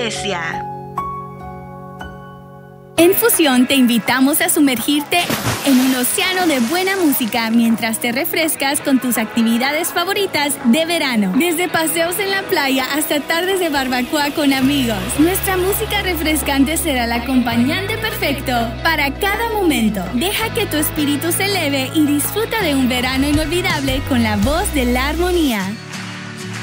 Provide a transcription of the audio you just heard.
iglesia. En Fusión te invitamos a sumergirte en un océano de buena música mientras te refrescas con tus actividades favoritas de verano. Desde paseos en la playa hasta tardes de barbacoa con amigos. Nuestra música refrescante será el acompañante perfecto para cada momento. Deja que tu espíritu se eleve y disfruta de un verano inolvidable con la voz de la armonía.